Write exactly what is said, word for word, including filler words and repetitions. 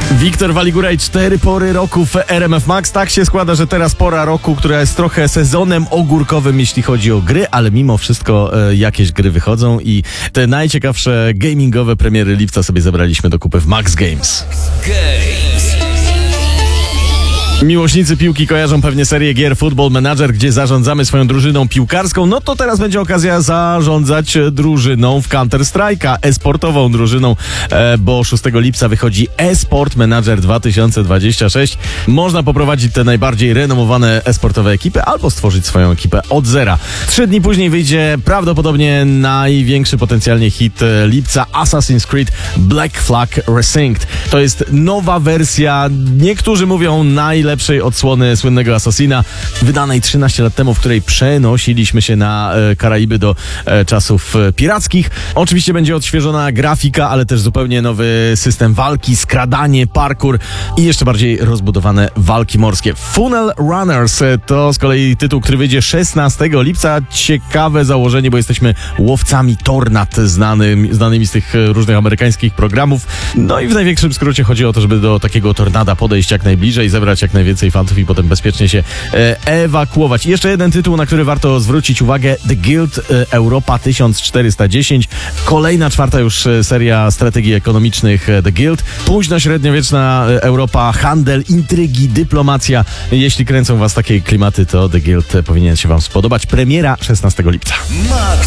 Wiktor Waligura i cztery pory roku w R M F Max. Tak się składa, że teraz pora roku, która jest trochę sezonem ogórkowym, jeśli chodzi o gry, ale mimo wszystko e, jakieś gry wychodzą i te najciekawsze gamingowe premiery lipca sobie zebraliśmy do kupy w Max Games. Games. Miłośnicy piłki kojarzą pewnie serię gier Football Manager, gdzie zarządzamy swoją drużyną piłkarską. No to teraz będzie okazja zarządzać drużyną w Counter-Strike'a, e-sportową drużyną, e, bo szóstego lipca wychodzi eSport Manager dwa tysiące dwadzieścia sześć. Można poprowadzić te najbardziej renomowane e-sportowe ekipy albo stworzyć swoją ekipę od zera. Trzy dni później wyjdzie prawdopodobnie największy potencjalnie hit lipca, Assassin's Creed Black Flag Resynced. To jest nowa wersja, niektórzy mówią najlepsza lepszej odsłony słynnego Assassina, wydanej trzynaście lat temu, w której przenosiliśmy się na e, Karaiby do e, czasów e, pirackich. Oczywiście będzie odświeżona grafika, ale też zupełnie nowy system walki, skradanie, parkour i jeszcze bardziej rozbudowane walki morskie. Funnel Runners e, to z kolei tytuł, który wyjdzie szesnastego lipca. Ciekawe założenie, bo jesteśmy łowcami tornad znanym, znanymi z tych różnych amerykańskich programów. No i w największym skrócie chodzi o to, żeby do takiego tornada podejść jak najbliżej, zebrać jak najwięcej fantów i potem bezpiecznie się e, ewakuować. I jeszcze jeden tytuł, na który warto zwrócić uwagę. The Guild e, Europa tysiąc czterysta dziesięć. Kolejna, czwarta już e, seria strategii ekonomicznych e, The Guild. Późno średniowieczna e, Europa, handel, intrygi, dyplomacja. Jeśli kręcą was takie klimaty, to The Guild e, powinien się wam spodobać. Premiera szesnastego lipca. Max